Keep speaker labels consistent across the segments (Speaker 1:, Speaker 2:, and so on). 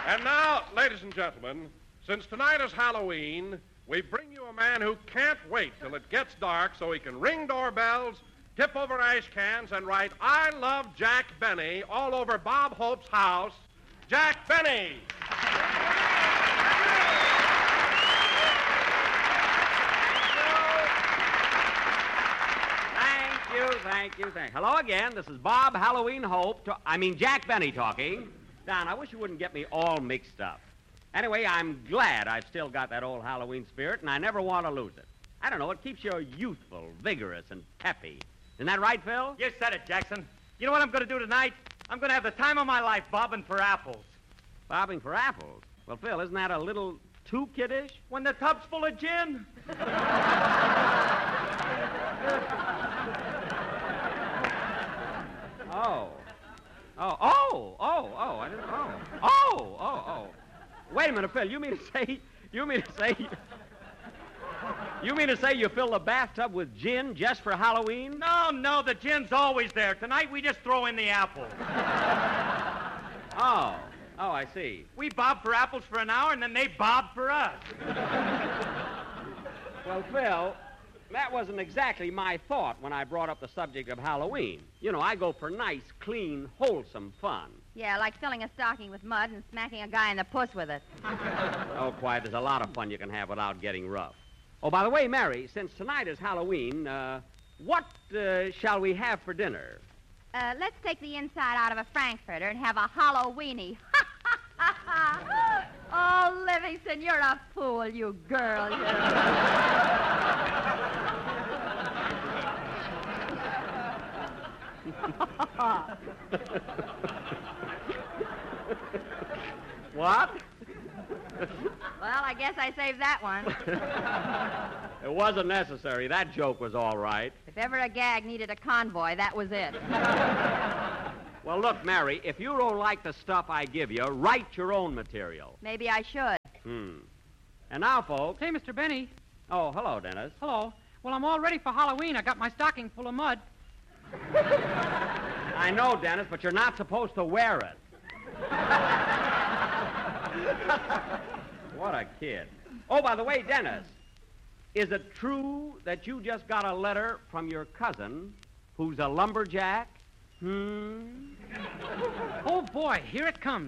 Speaker 1: And now, ladies and gentlemen, since tonight is Halloween, we bring you a man who can't wait till it gets dark so he can ring doorbells, tip over ash cans, and write, "I love Jack Benny" all over Bob Hope's house. Jack Benny!
Speaker 2: Thank you. Hello again. This is Bob Halloween Hope. Jack Benny talking. Don, I wish you wouldn't get me all mixed up. Anyway, I'm glad I've still got that old Halloween spirit, and I never want to lose it. I don't know, it keeps you youthful, vigorous, and peppy. Isn't that right, Phil?
Speaker 3: You said it, Jackson. You know what I'm going to do tonight? I'm going to have the time of my life bobbing for apples.
Speaker 2: Bobbing for apples? Well, Phil, isn't that a little too kiddish?
Speaker 3: When the tub's full of gin. I didn't know. Wait a minute, Phil, you mean to say you fill the bathtub with gin just for Halloween? No, the gin's always there. Tonight we just throw in the apples.
Speaker 2: I see.
Speaker 3: We bob for apples for an hour, and then they bob for us.
Speaker 2: Well, Phil, that wasn't exactly my thought when I brought up the subject of Halloween. You know, I go for nice, clean, wholesome fun.
Speaker 4: Yeah, like filling a stocking with mud and smacking a guy in the puss with it.
Speaker 2: Oh, quiet. There's a lot of fun you can have without getting rough. Oh, by the way, Mary, since tonight is Halloween, what shall we have for dinner?
Speaker 4: Let's take the inside out of a Frankfurter and have a Halloweenie. Oh, Livingston, you're a fool, you girl.
Speaker 2: What?
Speaker 4: Well, I guess I saved that one.
Speaker 2: It wasn't necessary. That joke was all right.
Speaker 4: If ever a gag needed a convoy, that was it.
Speaker 2: Well, look, Mary, if you don't like the stuff I give you, write your own material.
Speaker 4: Maybe I should.
Speaker 2: And now, folks...
Speaker 5: Hey, Mr. Benny.
Speaker 2: Oh, hello, Dennis.
Speaker 5: Hello. Well, I'm all ready for Halloween. I got my stocking full of mud.
Speaker 2: I know, Dennis, but you're not supposed to wear it. What a kid. Oh, by the way, Dennis, is it true that you just got a letter from your cousin who's a lumberjack?
Speaker 5: Oh, boy, here it comes.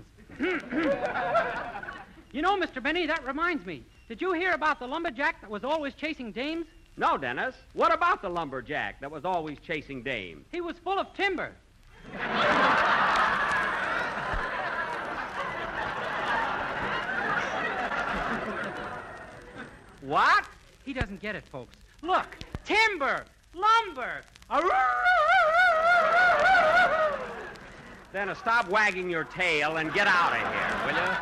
Speaker 5: You know, Mr. Benny, that reminds me. Did you hear about the lumberjack that was always chasing dames?
Speaker 2: No, Dennis. What about the lumberjack that was always chasing dames?
Speaker 5: He was full of timber.
Speaker 2: What?
Speaker 5: He doesn't get it, folks. Look, timber, lumber.
Speaker 2: Dennis, stop wagging your tail and get out of here, will you?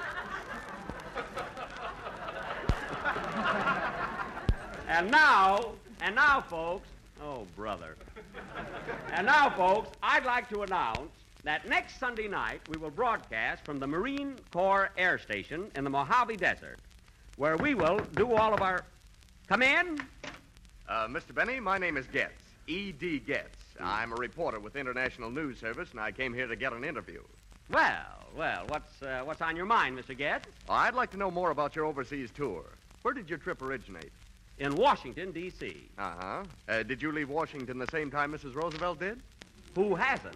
Speaker 2: And now, folks, oh, brother. And now, folks, I'd like to announce that next Sunday night we will broadcast from the Marine Corps Air Station in the Mojave Desert, where we will do all of our... Come in?
Speaker 6: Mr. Benny, my name is Getz, E.D. Getz. I'm a reporter with International News Service, and I came here to get an interview.
Speaker 2: Well, what's on your mind, Mr. Getz?
Speaker 6: I'd like to know more about your overseas tour. Where did your trip originate?
Speaker 2: In Washington, D.C.
Speaker 6: Uh-huh. Did you leave Washington the same time Mrs. Roosevelt did?
Speaker 2: Who hasn't?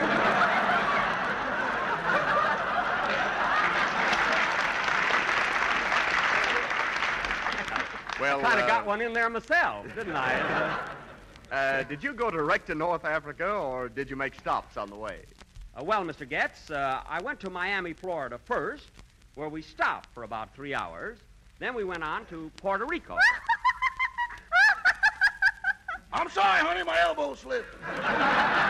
Speaker 6: Well,
Speaker 2: kind of got one in there myself, didn't I?
Speaker 6: Did you go direct to North Africa, or did you make stops on the way?
Speaker 2: Well, Mr. Getz, I went to Miami, Florida first, where we stopped for about 3 hours. Then we went on to Puerto Rico.
Speaker 7: I'm sorry, honey, my elbow slipped.